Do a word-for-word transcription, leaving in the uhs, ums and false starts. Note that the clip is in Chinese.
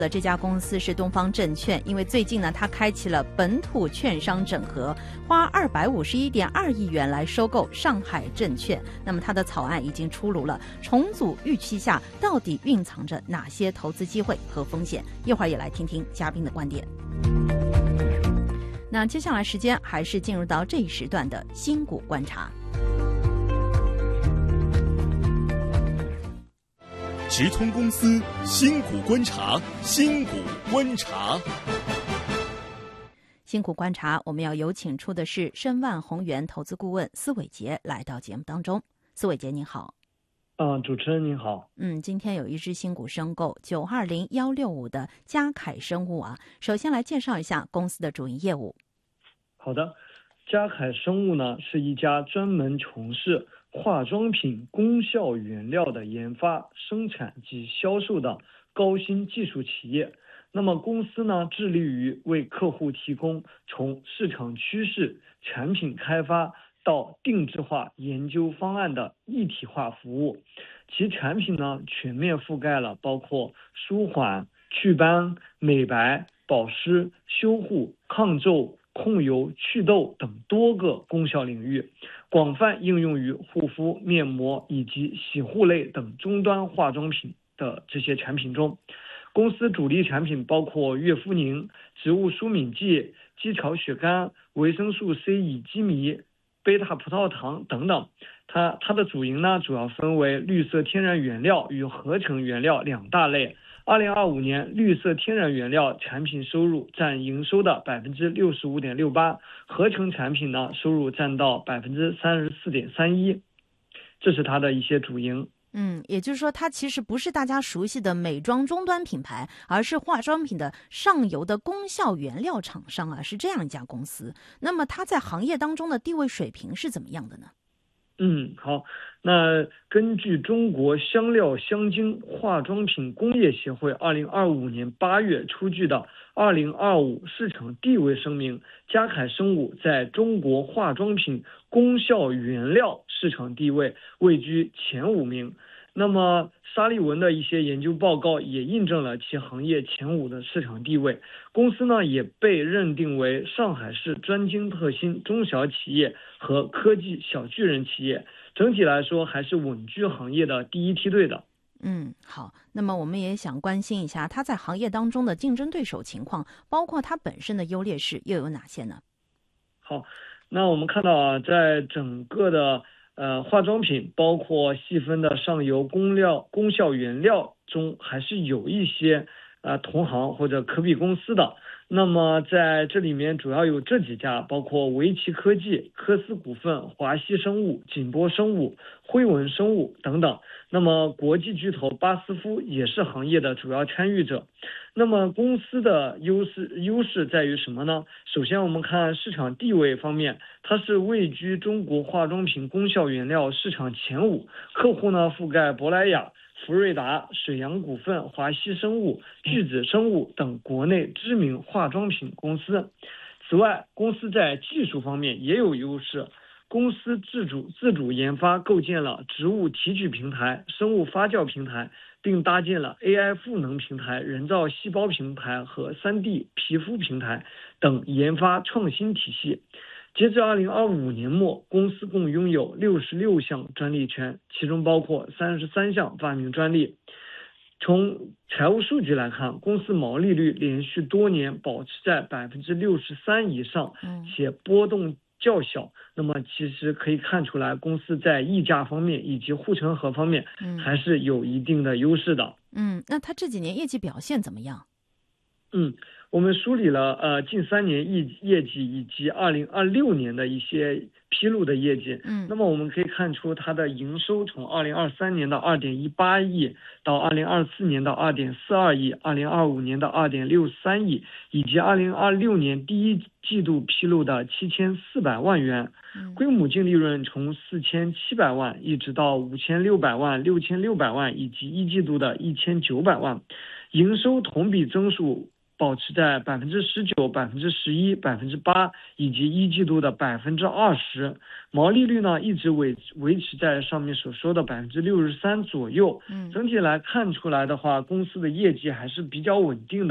的这家公司是东方证券，因为最近呢，它开启了本土券商整合，花二百五十一点二亿元来收购上海证券。那么它的草案已经出炉了，重组预期下到底蕴藏着哪些投资机会和风险？一会儿也来听听嘉宾的观点。那接下来时间还是进入到这一时段的新股观察。 直通公司新股观察，新股观察， 新股观察，我们要有请出的是申万宏源投资顾问司伟杰来到节目当中。司伟杰您好。 嗯、呃，主持人您好。 嗯，今天有一只新股申购九二零一六五的嘉凯生物啊，首先来介绍一下公司的主营业务。 好的，嘉凯生物呢是一家专门从事化妆品功效原料的研发、生产及销售的高新技术企业。那么公司呢致力于为客户提供从市场趋势、产品开发到定制化研究方案的一体化服务。其产品呢全面覆盖了包括舒缓、祛斑、美白、保湿、修护、抗皱、控油、祛痘等多个功效领域，广泛应用于护肤、面膜以及洗护类等终端化妆品的这些产品中。公司主力产品包括悦肤宁、植物舒敏剂、肌草血苷、维生素 C 乙基醚、贝塔葡萄糖等等。它它的主营呢主要分为绿色天然原料与合成原料两大类。二零二五年，绿色天然原料产品收入占营收的百分之六十五点六八，合成产品呢收入占到百分之三十四点三一，这是它的一些主营。 嗯，也就是说，它其实不是大家熟悉的美妆终端品牌，而是化妆品的上游的功效原料厂商啊，是这样一家公司。那么它在行业当中的地位水平是怎么样的呢？ 嗯，好，那根据中国香料香精化妆品工业协会二零二五年八月出具的二零二五市场地位声明，嘉凯生物在中国化妆品功效原料市场地位位居前五名。那么沙利文的一些研究报告也印证了其行业前五的市场地位。公司呢也被认定为上海市专精特新中小企业和科技小巨人企业，整体来说还是稳居行业的第一梯队的。 嗯，好，那么我们也想关心一下它在行业当中的竞争对手情况，包括它本身的优劣势又有哪些呢？ 好，那我们看到啊，在整个的呃，化妆品包括细分的上游功料功效原料中，还是有一些呃同行或者可比公司的。那么在这里面主要有这几家，包括维奇科技、科斯股份、华西生物、锦波生物、辉文生物等等。那么国际巨头巴斯夫也是行业的主要参与者。那么公司的优势优势在于什么呢？首先我们看市场地位方面，它是位居中国化妆品功效原料市场前五，客户呢覆盖珀莱雅、福瑞达、水阳股份、华西生物、巨子生物等国内知名化妆品公司。此外，公司在技术方面也有优势。公司自主自主研发构建了植物提取平台、生物发酵平台，并搭建了 A I 赋能平台、人造细胞平台和 三 D 皮肤平台等研发创新体系。截至二零二五年末，公司共拥有六十六项专利权，其中包括三十三项发明专利。从财务数据来看，公司毛利率连续多年保持在百分之六十三以上，且波动较小。那么其实可以看出来，公司在溢价方面以及护城河方面还是有一定的优势的。 嗯，那它这几年业绩表现怎么样？ 嗯，我们梳理了呃近三年业业绩以及二零二六年的一些披露的业绩。嗯，那么我们可以看出它的营收从二零二三年的二点一八亿到二零二四年的二点四二亿，二零二五年的二点六三亿，以及二零二六年第一季度披露的七千四百万元。规模净利润从四千七百万一直到五千六百万、六千六百万以及一季度的一千九百万，营收同比增速保持在百分之十九、百分之十一、百分之八以及一季度的百分之二十，毛利率呢一直维维持在上面所说的百分之六十三左右。 嗯， 整体来看出来的话，公司的业绩还是比较稳定的。